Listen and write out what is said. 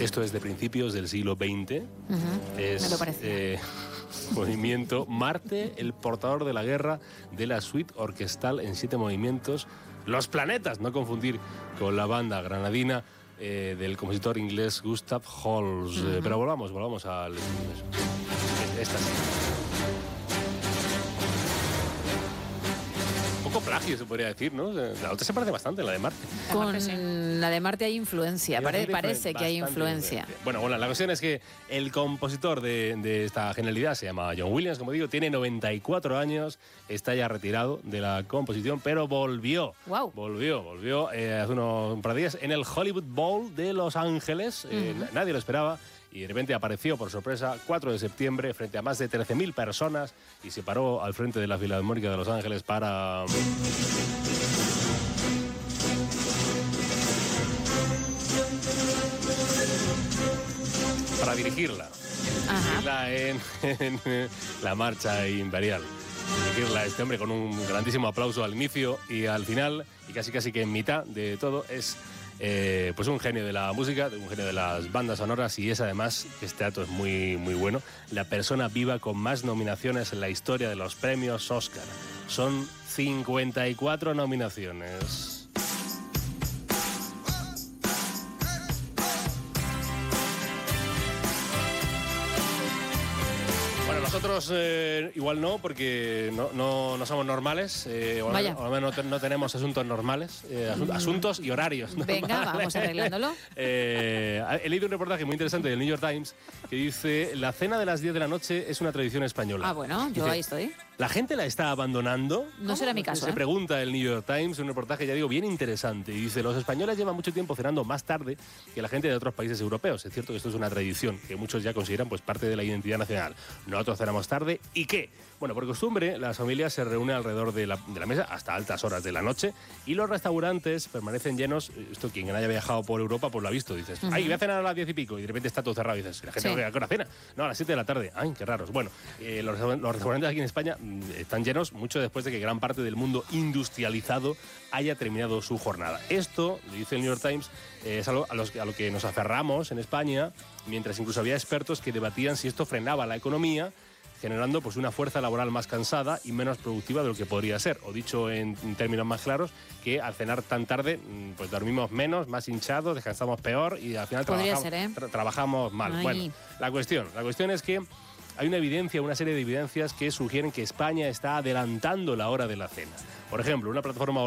Esto es de principios del siglo XX. Me lo parece. Movimiento Marte, el portador de la guerra, de la suite orquestal en 7 movimientos. Los planetas, no confundir con la banda granadina del compositor inglés Gustav Holst. Pero volvamos al... Esta sí. Un poco plagio, se podría decir, ¿no? La otra se parece bastante, la de Marte. Con la de Marte hay influencia, parece que hay influencia. Bueno, la cuestión es que el compositor de esta genialidad se llama John Williams, como digo, tiene 94 años, está ya retirado de la composición, pero volvió. Wow. Volvió hace un par de días en el Hollywood Bowl de Los Ángeles. Nadie lo esperaba. Y de repente apareció por sorpresa 4 de septiembre frente a más de 13.000 personas y se paró al frente de la Filarmónica de Los Ángeles para dirigirla. En la marcha imperial. Dirigirla este hombre con un grandísimo aplauso al inicio y al final, y casi que en mitad de todo, es... pues un genio de la música, un genio de las bandas sonoras, y es además, este dato es muy bueno, la persona viva con más nominaciones en la historia de los premios Oscar. Son 54 nominaciones. Nosotros igual no, porque no somos normales, o al menos no tenemos asuntos normales, asuntos y horarios normales. Venga, vamos arreglándolo. He leído un reportaje muy interesante del New York Times que dice: la cena de las 10 de la noche es una tradición española. Ah, bueno, yo ahí estoy. ¿La gente la está abandonando? No será mi caso. Se pregunta el New York Times, un reportaje, ya digo, bien interesante. Y dice: los españoles llevan mucho tiempo cenando más tarde que la gente de otros países europeos. Es cierto que esto es una tradición que muchos ya consideran pues parte de la identidad nacional. Nosotros cenamos tarde. ¿Y qué? Bueno, por costumbre, las familias se reúnen alrededor de la mesa hasta altas horas de la noche y los restaurantes permanecen llenos. Esto, quien haya viajado por Europa, pues lo ha visto. Dices, ay, voy a cenar a las 10 y pico, y de repente está todo cerrado. Y dices, la gente ¿a qué hora cena? No, a las 7 de la tarde. Ay, qué raros. Bueno, los restaurantes aquí en España están llenos mucho después de que gran parte del mundo industrializado haya terminado su jornada. Esto, dice el New York Times, es algo a lo que nos aferramos en España, mientras incluso había expertos que debatían si esto frenaba la economía, generando pues una fuerza laboral más cansada y menos productiva de lo que podría ser. O dicho en términos más claros, que al cenar tan tarde pues dormimos menos, más hinchados, descansamos peor y al final trabajamos mal. Ay. Bueno, la cuestión es que hay una serie de evidencias que sugieren que España está adelantando la hora de la cena. Por ejemplo, una plataforma